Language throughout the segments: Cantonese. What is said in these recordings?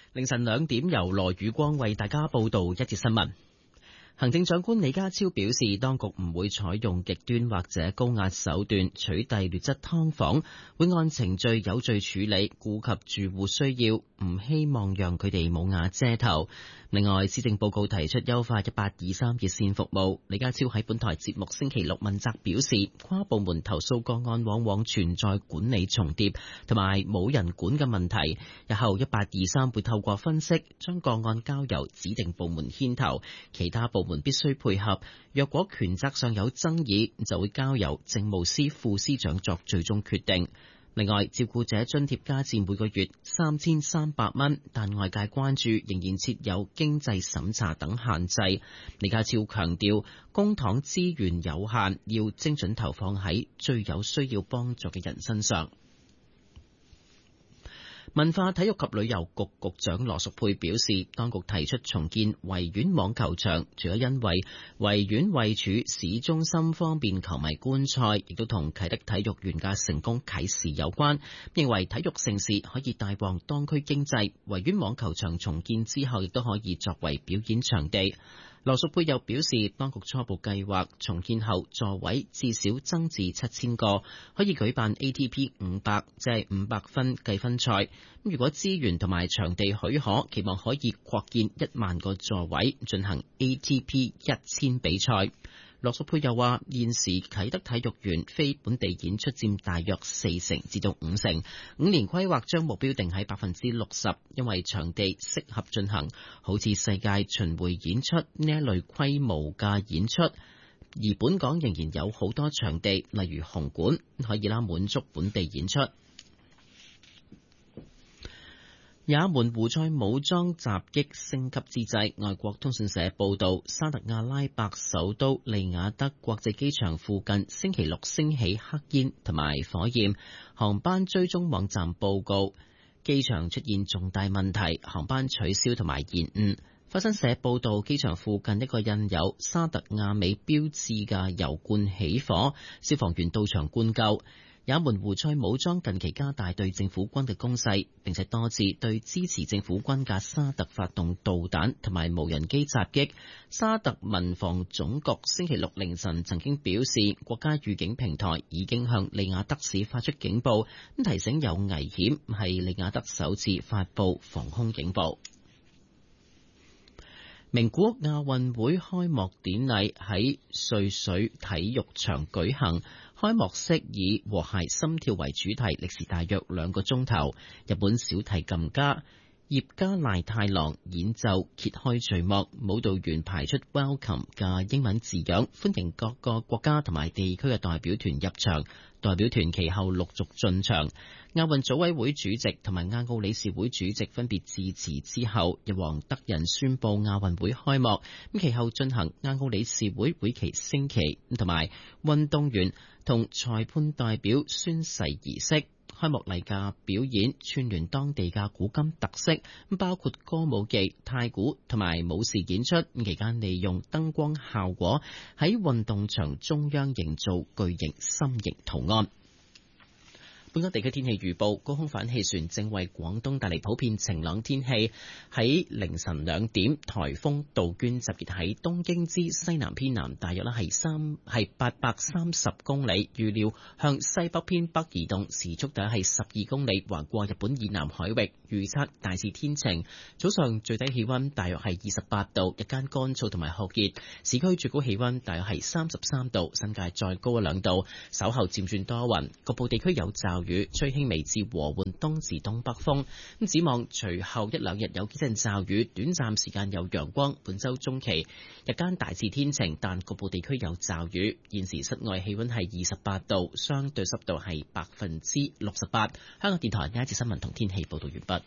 凌晨2點，由羅宇光為大家報道一節新聞。行政長官李家超表示，當局唔會採用極端或者高壓手段取締劣質劏房，會按程序有序處理，顧及住戶需要，唔希望讓佢哋冇瓦遮頭。另外，施政報告提出優化1823熱線服務。李家超喺本台節目星期六問責表示，跨部門投訴個案往往存在管理重疊同埋冇人管嘅問題。日後1823會透過分析，將個案交由指定部門牽頭，其他部門必須配合。若果權責上有爭議，就會交由政務司副司長作最終決定。另外，照顧者津貼加至每個月3300蚊，但外界關注仍然設有經濟審查等限制。李家超強調，公帑資源有限，要精準投放喺最有需要幫助嘅人身上。文化體育及旅遊局局長羅淑佩表示，當局提出重建維園網球場，除咗因為維園位處市中心方便球迷觀賽，亦都同啟德體育園嘅成功啟示有關，認為體育盛事可以帶旺當區經濟。維園網球場重建之後，亦都可以作為表演場地。羅淑佩又表示，當局初步計劃重建後座位至少增至7000個，可以舉辦 ATP 500，即係500分計分賽。如果資源同埋場地許可，期望可以擴建10000個座位，進行 ATP 1000比賽。羅淑佩又話，現時啟德體育園非本地演出佔大約40%至50%，5年規劃將目標定喺60%，因為場地適合進行好似世界巡迴演出呢一類規模嘅演出，而本港仍然有好多場地，例如紅館，可以滿足本地演出。也門胡塞武裝襲擊升級之際，外國通訊社報道，沙特阿拉伯首都利雅得國際機場附近星期六升起黑煙同埋火焰，航班追蹤網站報告機場出現重大問題，航班取消同埋延誤。法新社報道，機場附近一個印有沙特阿美標誌嘅油罐起火，消防員到場灌救。也門胡塞武裝近期加大對政府軍嘅攻勢，並且多次對支持政府軍嘅沙特發動導彈同埋無人機襲擊。沙特民防總局星期六凌晨曾經表示，國家預警平台已經向利雅得市發出警報，提醒有危險，係利雅得首次發布防空警報。名古屋亞運會開幕典禮喺瑞水體育場舉行，開幕式以和諧心跳為主題，歷時大約2個鐘頭。日本小提琴家葉加賴太郎演奏揭開序幕，舞蹈員排出 Welcome 嘅英文字樣，歡迎各個國家同埋地區嘅代表團入場。代表團其後陸續進場。亞運組委會主席同埋亞奧理事會主席分別致辭之後，日皇德仁宣布亞運會開幕。其後進行亞奧理事會會期升旗同埋運動員同裁判代表宣誓儀式。開幕禮嘅表演串聯當地嘅古今特色，包括歌舞伎、太鼓同埋武士演出。期間利用燈光效果喺運動場中央營造巨型心形圖案。本港地區天氣預報，高空反氣旋正為廣東帶嚟普遍晴朗天氣。喺凌晨2點，颱風杜鵑集結喺東京之西南偏南，大約係830公里，預料向西北偏北移動，時速大約係12公里，橫過日本以南海域。預測大致天晴，早上最低氣溫大約係28度，日間乾燥同埋酷熱，市區最高氣溫大約係33度，新界再高1-2度。稍後漸轉多雲，局部地區有驟雨，吹輕微至和緩東至東北風。展望隨後1-2日有幾陣驟雨，短暫時間有陽光。本週中期日間大致天晴，但局部地區有驟雨。現時室外氣溫係28度，相對濕度係68%。香港電台呢一節新聞同天氣報道完畢。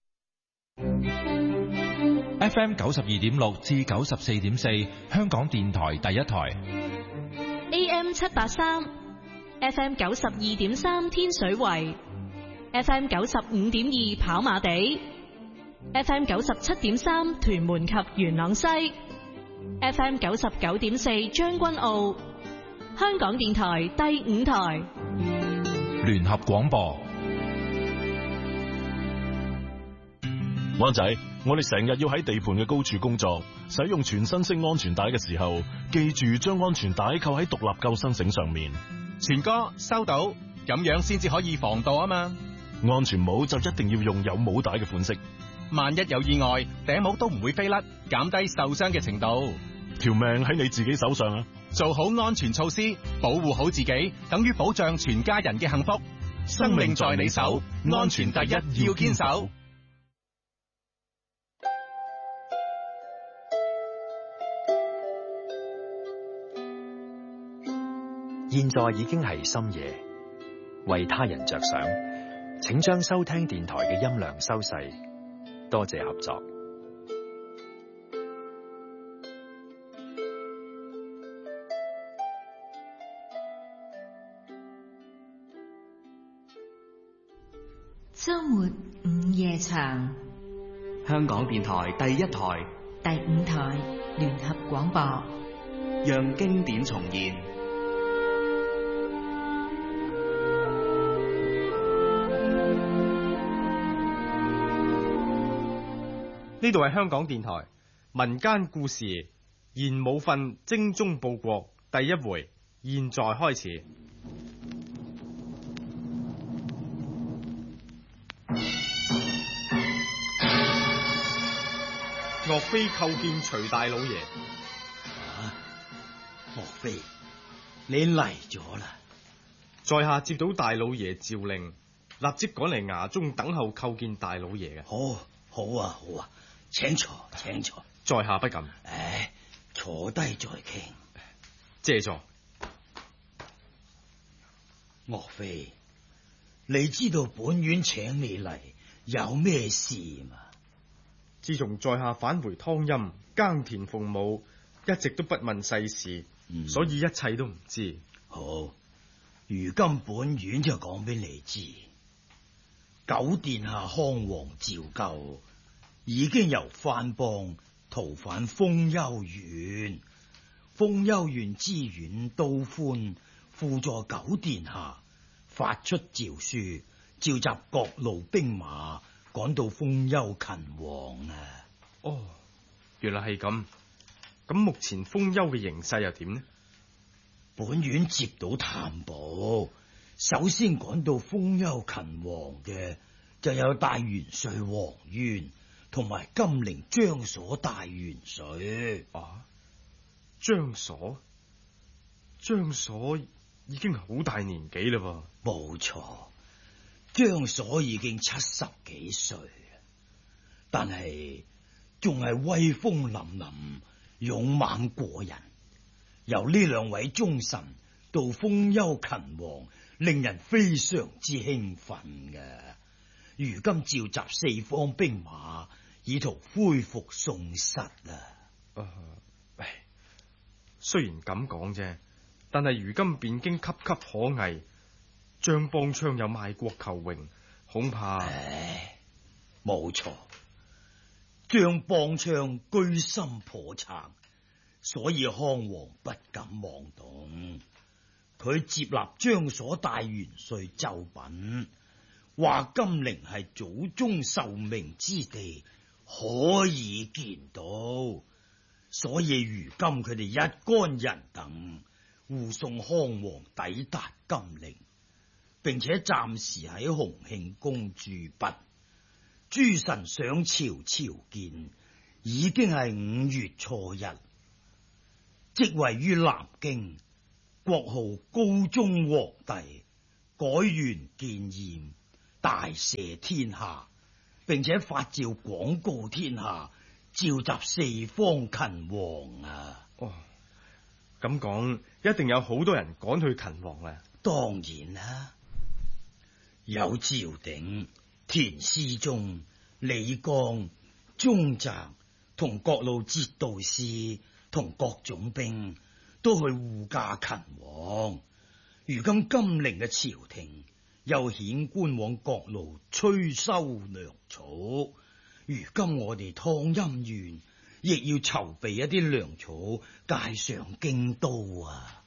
FM 92.6至94.4，香港電台第一台。 AM 783。FM 92.3天水圍， FM 95.2跑馬地， FM 97.3屯門及元朗西， FM 99.4將軍澳。香港電台第5台聯合廣播。 灣仔，我哋成日要喺地盤嘅高處工作，使用全身式安全帶嘅時候，記住將安全帶扣喺獨立救生繩上面。 全哥收到，咁樣先至可以防墮啊嘛。 安全帽就一定要用有帽帶嘅款式， 萬一有意外，頂帽都唔會飛甩，減低受傷嘅程度。 條命喺你自己手上啊！ 做好安全措施，保護好自己，等於保障全家人嘅幸福。生命在你手，安全第一，要堅守。 現在已經係深夜，為他人着想，請將收聽電台嘅音量收細。多謝合作。 周末午夜場， 香港電台第一台、 第5台聯合廣播， 讓經典重現。 呢度係香港電台民間故事賢武訓精忠報國第一回，現在開始。岳飛叩見徐大老爺。 岳飛，你嚟咗啦！ 在下接到大老爺詔令，立即趕嚟衙中等候叩見大老爺嘅。 好啊，請坐，請坐。 在下不敢。 坐低再傾。 謝座。 岳飛，你知道本院請你嚟有咩事嘛？ 自從在下返回湯陰耕田奉母，一直都不問世事，所以一切都唔知。 好，如今本院就講俾你知，九殿下康王趙構已經由藩邦逃返豐丘縣，豐丘縣知縣都寬輔助九殿下發出詔書，召集各路兵馬趕到豐丘勤王啊！ 哦，原來係咁。咁目前豐丘嘅形勢又點呢？ 本院接到探報，首先趕到豐丘勤王嘅就有大元帥黃淵同埋金陵張所大元帥。 張所已經好大年紀啦噃。 冇錯，張所已經70幾歲，但係仲係威風凜凜、勇猛過人。由呢兩位忠臣到豐丘勤王，令人非常之興奮嘅。如今召集四方兵馬，以圖恢復宋室啊！ 雖然咁講啫，但係如今汴京岌岌可危，張邦昌有賣國求榮，恐怕…… 冇錯，張邦昌居心叵測，所以康王不敢妄動。佢接納張所大元帥奏稟，話金陵係祖宗受命之地，可以見到。所以如今佢哋一干人等護送康王抵達金陵，並且暫時喺洪慶宮駐筆。諸臣上朝朝見，已經係5月初1，即位於南京，國號高宗皇帝，改元建炎，大赦天下，並且發詔廣告天下，召集四方勤王啊！ 咁講一定有好多人趕去勤王啊！ 當然啦，有趙鼎、田思忠、李綱、宗澤同各路節度使同各種兵都去護駕勤王。如今金陵嘅朝廷又遣官往各路催收糧草，如今我哋湯陰縣亦要籌備一啲糧草介上京都啊！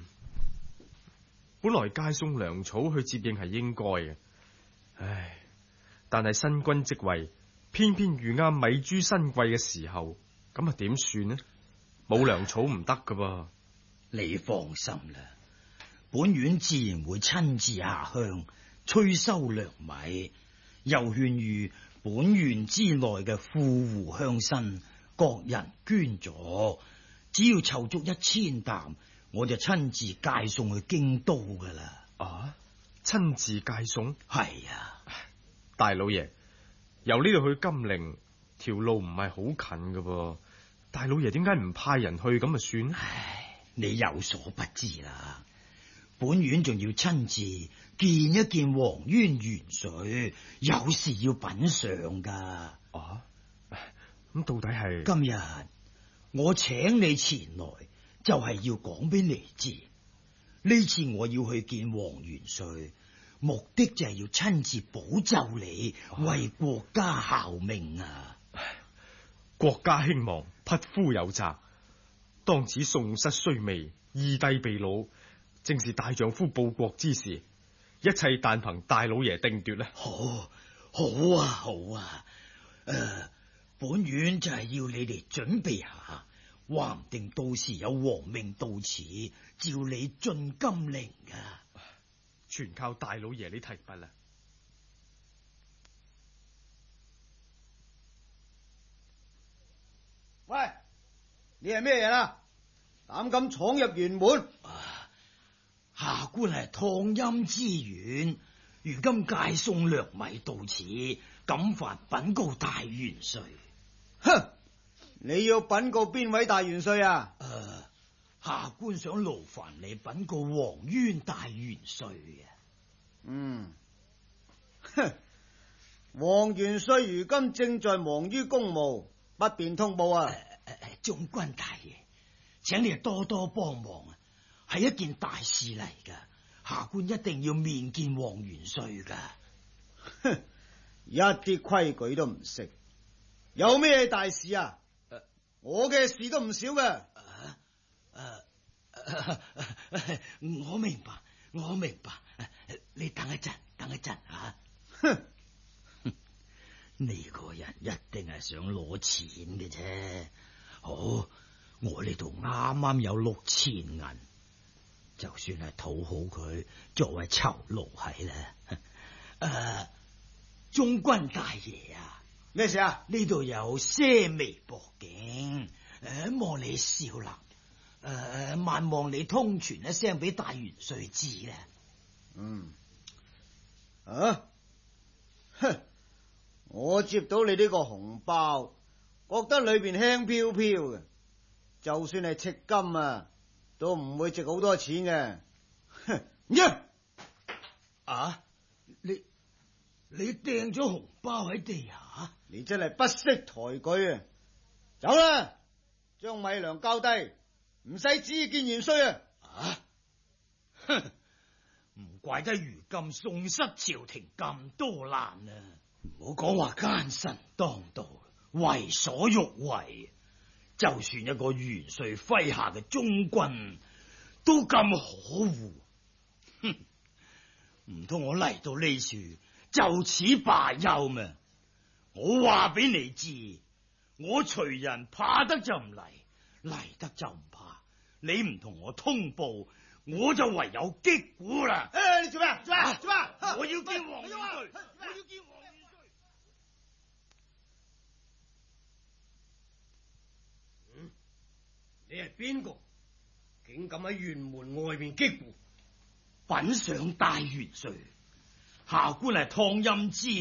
本來介送糧草去接應係應該嘅，但係新君即位， 偏偏遇啱米豬新貴嘅時候，咁啊點算呢？冇糧草唔得噶噃。 你放心啦，本院自然會親自下鄉催收糧米，又勸喻本院之內嘅富戶鄉紳各人捐助，只要湊足1000擔，我就親自介送去京都噶啦。 啊，親自介送？ 係啊， 大老爺，由呢度去金陵條路唔係好近噶噃，大老爺點解唔派人去咁啊算？ 唉，你有所不知啦，本院仲要親自見一見黃淵元帥，有事要品嘗噶。 啊，咁到底係？ 今日我請你前來，就係要講俾你知，呢次我要去見黃元帥，目的就係要親自保奏你，為國家效命啊！ 國家興亡，匹夫有責，當此宋室衰微，義帝被擄，正是大丈夫報國之時，一切但憑大老爺定奪啦。 好啊，好啊，本院就係要你哋準備下，話唔定到時有皇命到此，召你進金陵啊！ 全靠大老爺你提拔啦。 喂，你係咩人啊？膽敢闖入轅門？ 下官係燙陰知縣，如今介送糧米到此，敢煩稟告大元帥。 哼！你要稟告邊位大元帥啊？ 下官想勞煩你稟告黃淵大元帥啊。 哼！黃元帥如今正在忙於公務，不便通報啊。 將軍大爺，請你多多幫忙啊！係一件大事嚟噶，下官一定要面見黃元帥噶。 哼！一啲規矩都唔識，有咩大事啊？我嘅事都唔少嘅。 我明白，你等一陣啊！ 哼！ 呢個人一定係想攞錢嘅啫。好，我呢度啱啱有6000銀，就算係討好佢，作為酬勞係啦。中軍大爺啊， 咩事啊？ 呢度有些微薄景，望你笑納，萬望你通傳一聲俾大元帥知啦。 哼！我接到你呢個紅包，覺得裏邊輕飄飄嘅，就算係赤金啊，都唔會值好多錢嘅。哼！ 你掟咗紅包喺地下， 你真係不識抬舉啊！走啦，將米糧交低，唔使旨意見元帥啊！ 哼！唔怪得如今宋室朝廷咁多難啊！唔好講話奸臣當道，為所欲為，就算一個元帥麾下嘅中軍都咁可惡。哼！唔通我嚟到呢處就此罷休咩？我話俾你知，我隨人怕得就唔嚟，嚟得就唔怕。你唔同我通報，我就唯有擊鼓啦！ 你做咩？ 我要見黃元帥！ 你係邊個？竟敢喺轅門外面擊鼓？ 稟上大元帥，下官係燙陰知